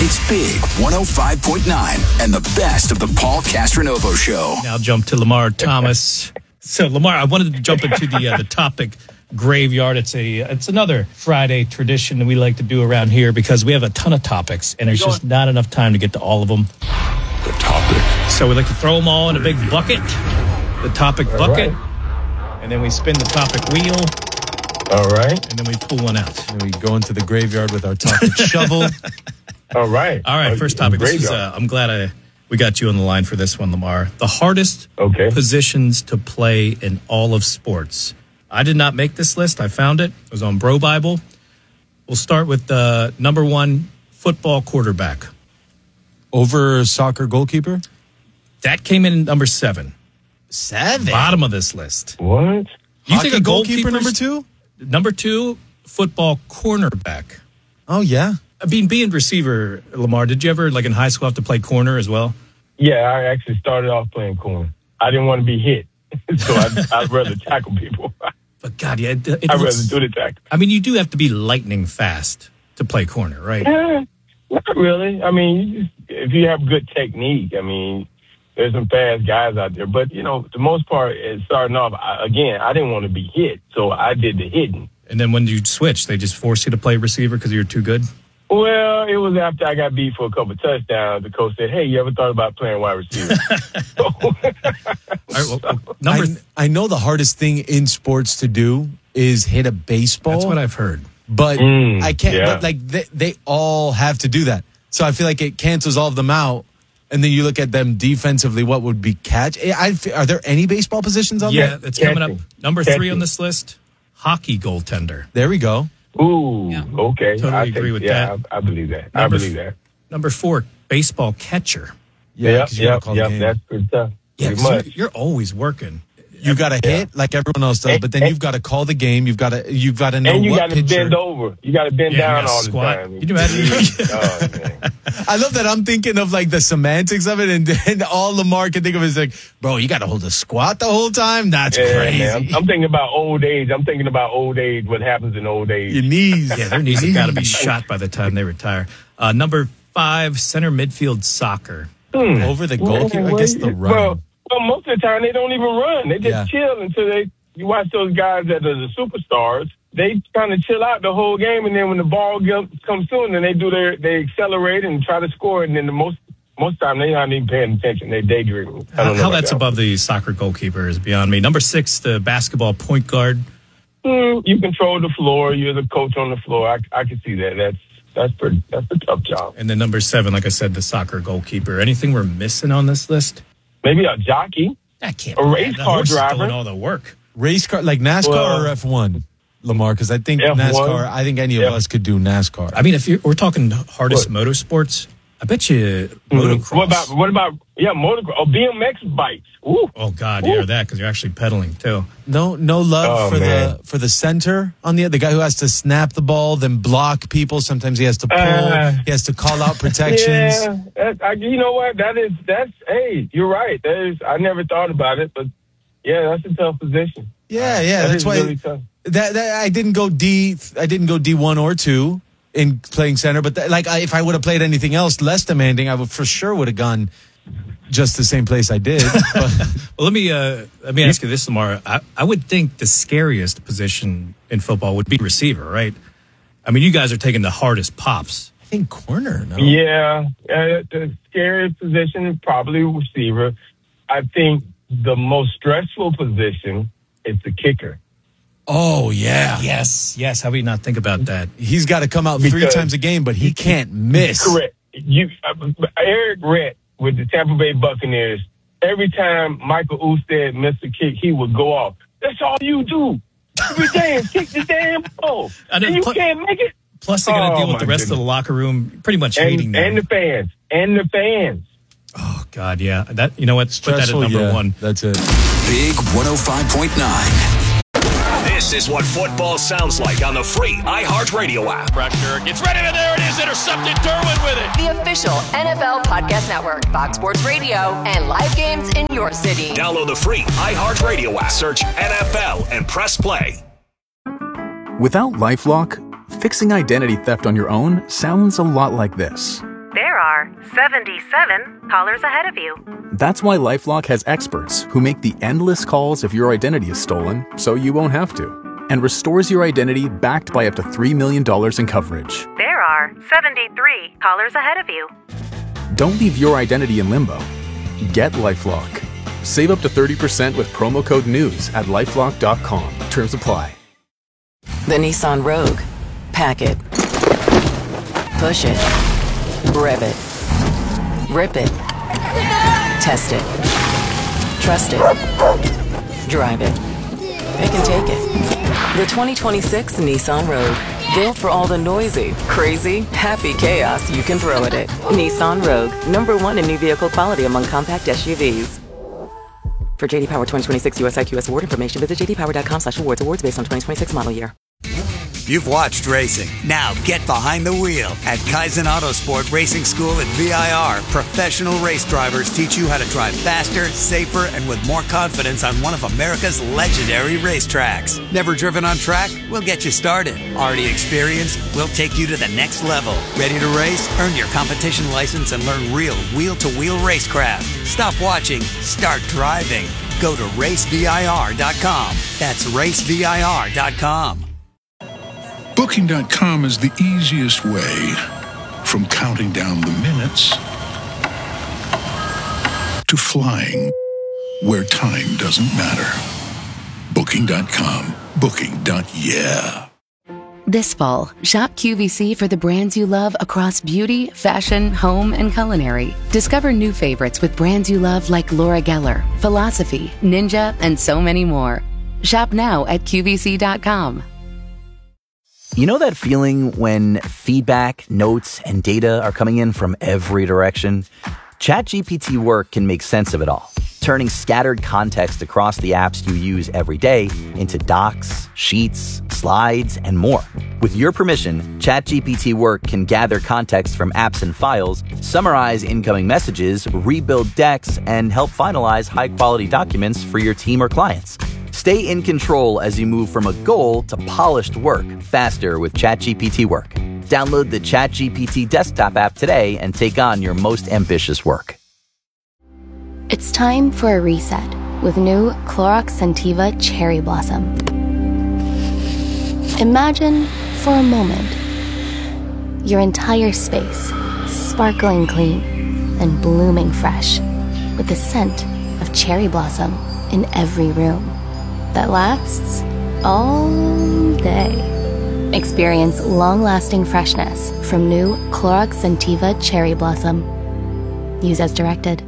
It's Big 105.9 and the best of the Paul Castronovo Show. Now jump to Lamar Thomas. So, Lamar, I wanted to jump into the topic graveyard. It's another Friday tradition that we like to do around here because we have a ton of topics, and there's just not enough time to get to all of them. The topic. So we like to throw them all in a big bucket, the topic bucket, and then we spin the topic wheel. All right. And then we pull one out. And we go into the graveyard with our topic shovel. All right. All right, first topic. This is, I'm glad we got you on the line for this one, Lamar. The hardest positions to play in all of sports. I did not make this list. I found it. It was on Bro Bible. We'll start with the number one, football quarterback. Over soccer goalkeeper? That came in number 7. 7? Bottom of this list. What? You think a goalkeeper number 2? Number 2, football cornerback. Oh, yeah. I mean, being receiver, Lamar, did you ever, like in high school, have to play corner as well? Yeah, I actually started off playing corner. I didn't want to be hit, so I'd rather tackle people. But, God, yeah. I'd rather do the tackle. I mean, you do have to be lightning fast to play corner, right? Not really. I mean, if you have good technique, I mean, there's some fast guys out there. But, the most part, starting off, I didn't want to be hit, so I did the hitting. And then when you switch, they just force you to play receiver because you're too good? Well, it was after I got beat for a couple of touchdowns. The coach said, hey, you ever thought about playing wide receiver? I know the hardest thing in sports to do is hit a baseball. That's what I've heard. But I can't, but like they all have to do that. So I feel like it cancels all of them out. And then you look at them defensively, what would be catch? Are there any baseball positions on there? Yeah, it's coming up. Number 3 on this list, hockey goaltender. There we go. Ooh, okay. Totally agree with that. I believe that. I believe that. Number 4, baseball catcher. Yeah, that's pretty tough. Yeah, much. You're always working. You got to hit like everyone else does, but then you've got to call the game. You've got to know and you what got to pitcher. bend over. You got to bend down all the time. Can you imagine? I love that. I'm thinking of like the semantics of it, and all Lamar can think of is like, bro, you got to hold a squat the whole time. That's crazy. Man. I'm thinking about old age. What happens in old age? Your knees. Yeah, their knees have got to be shot by the time they retire. Number 5, center midfield soccer. Over the goalkeeper. I guess the run. Well, most of the time they don't even run. They just chill until you watch those guys that are the superstars. They kind of chill out the whole game, and then when the ball comes soon, then they accelerate and try to score, and then most time they're not even paying attention. They daydreaming. How that's above the soccer goalkeeper is beyond me. Number 6, the basketball point guard. You control the floor. You're the coach on the floor. I can see that. That's a tough job. And then number 7, like I said, the soccer goalkeeper. Anything we're missing on this list? Maybe a jockey. That can't a race car driver. Doing all the work. Race car, like NASCAR or F1, Lamar? Because I think F1. NASCAR. I think any of us could do NASCAR. I mean, if we're talking hardest motorsports, I bet you motocross. What about motocross or BMX bikes? Ooh. Oh God, yeah, that because you're actually pedaling too. No love for the center on the guy who has to snap the ball, then block people. Sometimes he has to pull. He has to call out protections. Yeah, you know what? That's. Hey, you're right. I never thought about it, but yeah, that's a tough position. Yeah, that's why. Really tough. That I didn't go D1 or 2 in playing center, but if I would have played anything else less demanding, I would for sure would have gone just the same place I did. But. Well, let me ask you this, Lamar. I would think the scariest position in football would be receiver, right? I mean, you guys are taking the hardest pops. I think corner. No? Yeah, the scariest position is probably receiver. I think the most stressful position is the kicker. Oh, yeah. Yes. How do we not think about that? He's got to come out 3 times a game, but he can't miss. Correct. Eric Rhett with the Tampa Bay Buccaneers, every time Michael Usted missed a kick, he would go off. That's all you do. Every day, kick the damn ball. And you can't make it. Plus, they got to deal with the rest of the locker room pretty much hating them. And the fans. Oh, God, yeah. You know what? Put that at number 1. That's it. Big 105.9. This is what football sounds like on the free iHeartRadio app. Pressure gets ready, and there it is. Intercepted. Derwin with it. The official NFL Podcast Network, Fox Sports Radio, and live games in your city. Download the free iHeartRadio app. Search NFL and press play. Without LifeLock, fixing identity theft on your own sounds a lot like this. There are 77 callers ahead of you. That's why LifeLock has experts who make the endless calls if your identity is stolen, so you won't have to, and restores your identity backed by up to $3 million in coverage. There are 73 callers ahead of you. Don't leave your identity in limbo. Get LifeLock. Save up to 30% with promo code NEWS at LifeLock.com. Terms apply. The Nissan Rogue. Pack it. Push it. Rev it. Rip it. Test it. Trust it. Drive it. It can take it. The 2026 Nissan Rogue. Built for all the noisy, crazy, happy chaos you can throw at it. Nissan Rogue. #1 in new vehicle quality among compact SUVs. For JD Power 2026 US IQS award information, visit jdpower.com/awards. Awards based on 2026 model year. You've watched racing. Now get behind the wheel at Kaizen Autosport Racing School at VIR. Professional race drivers teach you how to drive faster, safer, and with more confidence on one of America's legendary racetracks. Never driven on track? We'll get you started. Already experienced? We'll take you to the next level. Ready to race? Earn your competition license and learn real wheel-to-wheel racecraft. Stop watching. Start driving. Go to racevir.com. That's racevir.com. Booking.com is the easiest way from counting down the minutes to flying where time doesn't matter. Booking.com. Booking.yeah. This fall, shop QVC for the brands you love across beauty, fashion, home, and culinary. Discover new favorites with brands you love like Laura Geller, Philosophy, Ninja, and so many more. Shop now at QVC.com. You know that feeling when feedback, notes, and data are coming in from every direction? ChatGPT Work can make sense of it all, turning scattered context across the apps you use every day into docs, sheets, slides, and more. With your permission, ChatGPT Work can gather context from apps and files, summarize incoming messages, rebuild decks, and help finalize high-quality documents for your team or clients. Stay in control as you move from a goal to polished work faster with ChatGPT Work. Download the ChatGPT desktop app today and take on your most ambitious work. It's time for a reset with new Clorox Scentiva Cherry Blossom. Imagine for a moment your entire space sparkling clean and blooming fresh with the scent of cherry blossom in every room that lasts all day. Experience long-lasting freshness from new Clorox Scentiva Cherry Blossom. Use as directed.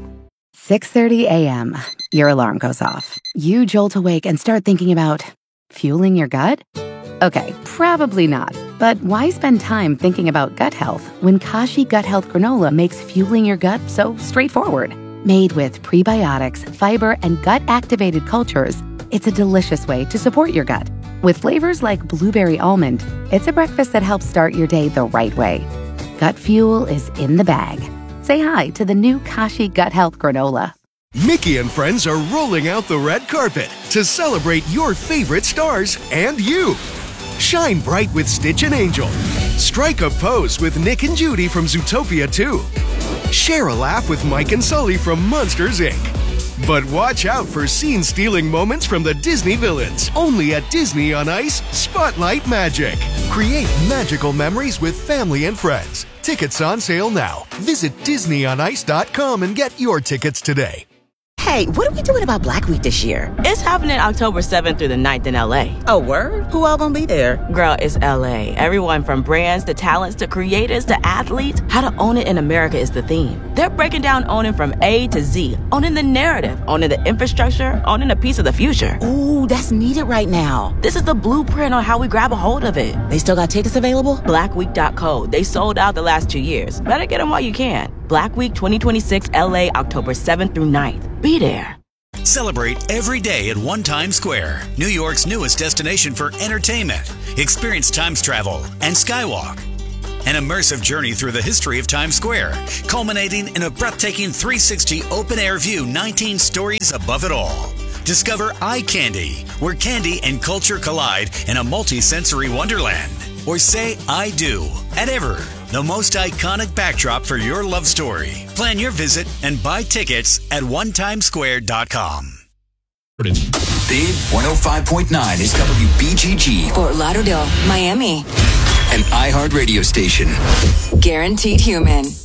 6:30 a.m. Your alarm goes off. You jolt awake and start thinking about fueling your gut? Okay, probably not. But why spend time thinking about gut health when Kashi Gut Health Granola makes fueling your gut so straightforward? Made with prebiotics, fiber, and gut-activated cultures, it's a delicious way to support your gut. With flavors like blueberry almond, it's a breakfast that helps start your day the right way. Gut fuel is in the bag. Say hi to the new Kashi Gut Health Granola. Mickey and friends are rolling out the red carpet to celebrate your favorite stars and you. Shine bright with Stitch and Angel. Strike a pose with Nick and Judy from Zootopia 2. Share a laugh with Mike and Sully from Monsters, Inc. But watch out for scene-stealing moments from the Disney villains. Only at Disney on Ice, Spotlight Magic. Create magical memories with family and friends. Tickets on sale now. Visit DisneyOnIce.com and get your tickets today. Hey, what are we doing about Black Week this year? It's happening October 7th through the 9th in LA. Oh, word? Who all gonna be there? Girl, it's LA. Everyone from brands to talents to creators to athletes. How to own it in America is the theme. They're breaking down owning from A to Z. Owning the narrative, owning the infrastructure, owning a piece of the future. Ooh, that's needed right now. This is the blueprint on how we grab a hold of it. They still got tickets available? Blackweek.co. They sold out the last 2 years. Better get them while you can. Black Week 2026 LA, October 7th through 9th. Be there. Celebrate every day at One Times Square, New York's newest destination for entertainment. Experience Times Travel and Skywalk. An immersive journey through the history of Times Square, culminating in a breathtaking 360 open-air view 19 stories above it all. Discover Eye Candy, where candy and culture collide in a multi-sensory wonderland. Or say I do at Ever, the most iconic backdrop for your love story. Plan your visit and buy tickets at onetimesquare.com. Big 105.9 is WBGG. Fort Lauderdale, Miami. An iHeart radio station. Guaranteed Human.